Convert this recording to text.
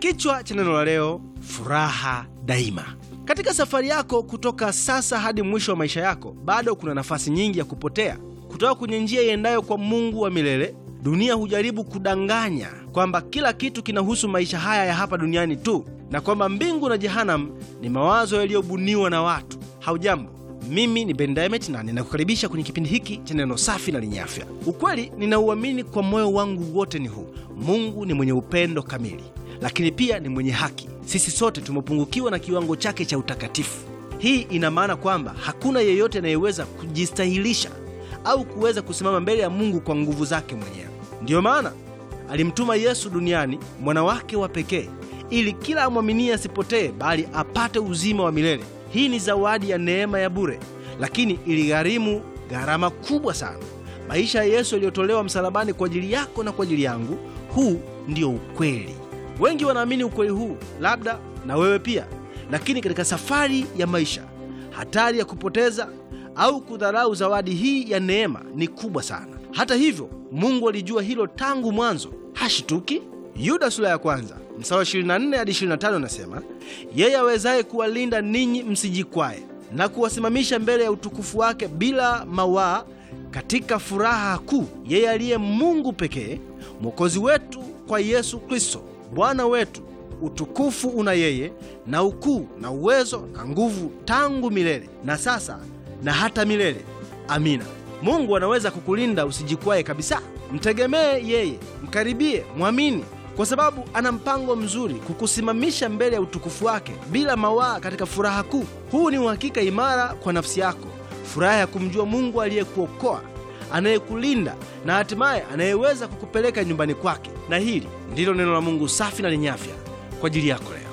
Kichwa cha neno la leo, furaha daima. Katika safari yako kutoka sasa hadi mwisho wa maisha yako, bado kuna nafasi nyingi ya kupotea kutoka kwenye njia iendayo kwa Mungu wa milele. Dunia hujaribu kudanganya kwamba kila kitu kinahusu maisha haya ya hapa duniani tu, na kwamba mbingu na jehanamu ni mawazo yaliyobuniwa na watu. Haujambo, mimi ni Ben Diamond na ninakukaribisha kwenye kipindi hiki cha neno safi na lenye afya. Ukweli ninauamini kwa moyo wangu wote ni huu: Mungu ni mwenye upendo kamili, lakini pia ni mwenye haki. Sisi sote tumepungukiwa na kiwango chake cha utakatifu. Hii ina maana kwamba hakuna yeyote anayeweza kujistahilisha au kuweza kusimama mbele ya Mungu kwa nguvu zake mwenyewe. Ndiyo maana alimtuma Yesu duniani, mwana wake wa pekee, ili kila amwaminie asipotee, bali apate uzima wa milele. Hii ni zawadi ya neema ya bure, lakini iligharimu gharama kubwa sana. Maisha ya Yesu yaliyotolewa msalabani kwa ajili yako na kwa ajili yangu. Huu ndio ukweli. Wengi wanaamini ukweli huu, labda na wewe pia. Lakini katika safari ya maisha, hatari ya kupoteza au kudharau zawadi hii ya neema ni kubwa sana. Hata hivyo, Mungu alijua hilo tangu mwanzo. Hashituki. Yuda sura ya kwanza mstari 24 hadi 25 nasema, yeye awezaye kuwalinda ninyi msijikwae na kuwasimamisha mbele ya utukufu wake bila mawaa katika furaha kuu, yeye aliye Mungu pekee, Mwokozi wetu, kwa Yesu Kristo Bwana wetu. Utukufu una yeye, na ukuu na uwezo na nguvu tangu milele na sasa na hata milele. Amina. Mungu anaweza kukulinda usijikwae kabisa. Mtegemee yeye, mkaribie, mwamini, kwa sababu ana mpango mzuri kukusimamisha mbele ya utukufu wake bila mawaa katika furaha kuu. Huu ni uhakika imara kwa nafsi yako, furaha ya kumjua Mungu aliyekuokoa, anayekulinda na hatimaye anayeweza kukupeleka nyumbani kwake. Na hili ndilo neno la Mungu safi na lenye afya kwa ajili yako leo.